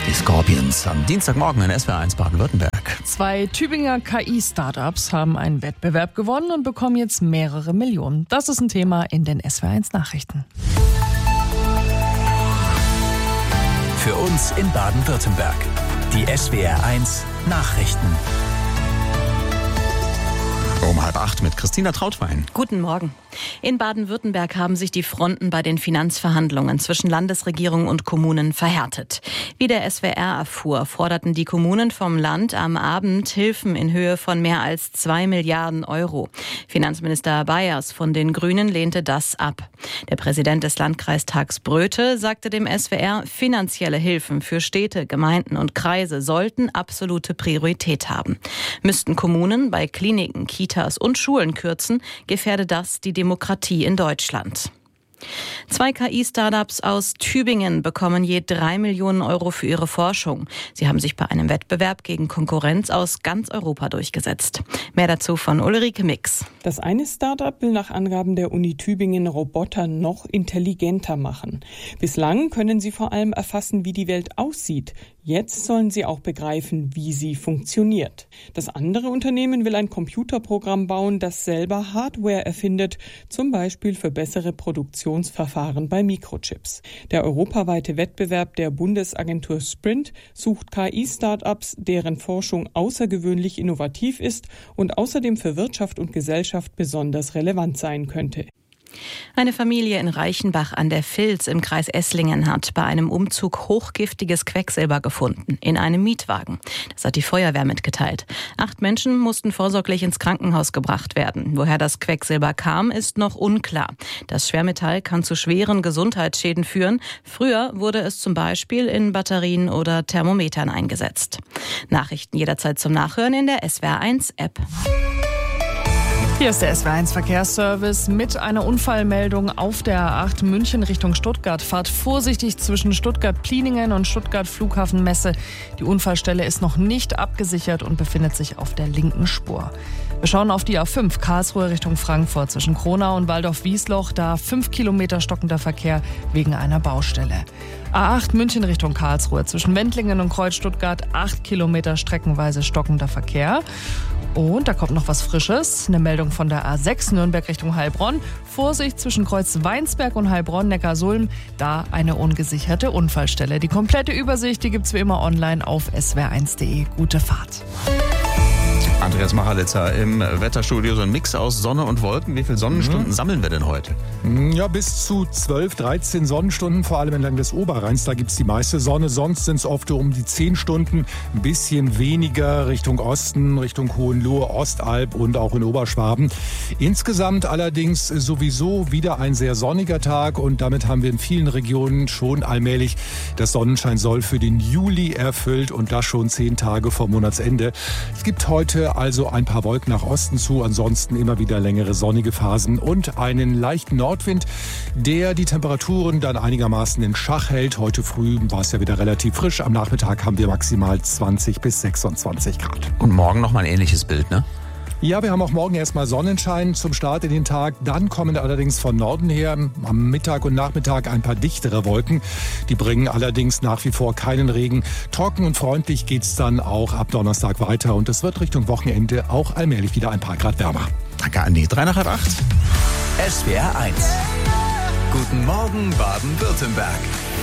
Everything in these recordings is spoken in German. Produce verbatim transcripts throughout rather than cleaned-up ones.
Die Scorpions am Dienstagmorgen in S W R eins Baden-Württemberg. Zwei Tübinger K I-Startups haben einen Wettbewerb gewonnen und bekommen jetzt mehrere Millionen. Das ist ein Thema in den S W R eins Nachrichten. Für uns in Baden-Württemberg. Die S W R eins Nachrichten. Um halb acht mit Christina Trautwein. Guten Morgen. In Baden-Württemberg haben sich die Fronten bei den Finanzverhandlungen zwischen Landesregierung und Kommunen verhärtet. Wie der S W R erfuhr, forderten die Kommunen vom Land am Abend Hilfen in Höhe von mehr als zwei Milliarden Euro. Finanzminister Bayers von den Grünen lehnte das ab. Der Präsident des Landkreistags Bröte sagte dem S W R, finanzielle Hilfen für Städte, Gemeinden und Kreise sollten absolute Priorität haben. Müssten Kommunen bei Kliniken, Kitas und Schulen kürzen, gefährde das die Demokratie in Deutschland. Zwei K I-Startups aus Tübingen bekommen je drei Millionen Euro für ihre Forschung. Sie haben sich bei einem Wettbewerb gegen Konkurrenz aus ganz Europa durchgesetzt. Mehr dazu von Ulrike Mix. Das eine Startup will nach Angaben der Uni Tübingen Roboter noch intelligenter machen. Bislang können sie vor allem erfassen, wie die Welt aussieht. Jetzt sollen sie auch begreifen, wie sie funktioniert. Das andere Unternehmen will ein Computerprogramm bauen, das selber Hardware erfindet, zum Beispiel für bessere Produktionsverfahren bei Mikrochips. Der europaweite Wettbewerb der Bundesagentur Sprint sucht K I-Startups, deren Forschung außergewöhnlich innovativ ist und außerdem für Wirtschaft und Gesellschaft besonders relevant sein könnte. Eine Familie in Reichenbach an der Vils im Kreis Esslingen hat bei einem Umzug hochgiftiges Quecksilber gefunden, in einem Mietwagen. Das hat die Feuerwehr mitgeteilt. Acht Menschen mussten vorsorglich ins Krankenhaus gebracht werden. Woher das Quecksilber kam, ist noch unklar. Das Schwermetall kann zu schweren Gesundheitsschäden führen. Früher wurde es zum Beispiel in Batterien oder Thermometern eingesetzt. Nachrichten jederzeit zum Nachhören in der S W R eins App. Hier ist der S W R eins Verkehrsservice mit einer Unfallmeldung auf der A acht München Richtung Stuttgart. Fahrt vorsichtig zwischen Stuttgart-Pliningen und Stuttgart-Flughafen-Messe. Die Unfallstelle ist noch nicht abgesichert und befindet sich auf der linken Spur. Wir schauen auf die A fünf Karlsruhe Richtung Frankfurt zwischen Kronau und Waldorf-Wiesloch. Da fünf Kilometer stockender Verkehr wegen einer Baustelle. A acht München Richtung Karlsruhe zwischen Wendlingen und Kreuz Stuttgart. acht Kilometer streckenweise stockender Verkehr. Und da kommt noch was Frisches. Eine Meldung von der A sechs Nürnberg Richtung Heilbronn. Vorsicht zwischen Kreuz Weinsberg und Heilbronn-Neckarsulm. Da eine ungesicherte Unfallstelle. Die komplette Übersicht, die gibt's wie immer online auf s w r eins punkt de. Gute Fahrt. Andreas Machalitzer im Wetterstudio, so ein Mix aus Sonne und Wolken. Wie viele Sonnenstunden mhm. sammeln wir denn heute? Ja, bis zu zwölf, dreizehn Sonnenstunden, vor allem entlang des Oberrheins. Da gibt es die meiste Sonne. Sonst sind es oft um die zehn Stunden. Ein bisschen weniger Richtung Osten, Richtung Hohenlohe, Ostalb und auch in Oberschwaben. Insgesamt allerdings sowieso wieder ein sehr sonniger Tag. Und damit haben wir in vielen Regionen schon allmählich das Sonnenschein soll für den Juli erfüllt. Und das schon zehn Tage vor Monatsende. Es gibt heute also ein paar Wolken nach Osten zu, ansonsten immer wieder längere sonnige Phasen und einen leichten Nordwind, der die Temperaturen dann einigermaßen in Schach hält. Heute früh war es ja wieder relativ frisch, am Nachmittag haben wir maximal zwanzig bis sechsundzwanzig Grad. Und morgen noch mal ein ähnliches Bild, ne? Ja, wir haben auch morgen erstmal Sonnenschein zum Start in den Tag. Dann kommen allerdings von Norden her am Mittag und Nachmittag ein paar dichtere Wolken. Die bringen allerdings nach wie vor keinen Regen. Trocken und freundlich geht's dann auch ab Donnerstag weiter. Und es wird Richtung Wochenende auch allmählich wieder ein paar Grad wärmer. Danke, Andi. Drei nach halb acht. S W R eins. Guten Morgen, Baden-Württemberg.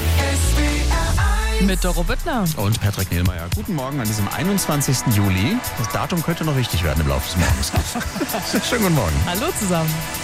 Mit Doro Büttner. Und Patrick Nielmeier. Guten Morgen an diesem einundzwanzigsten Juli. Das Datum könnte noch wichtig werden im Laufe des Morgens. Schönen guten Morgen. Hallo zusammen.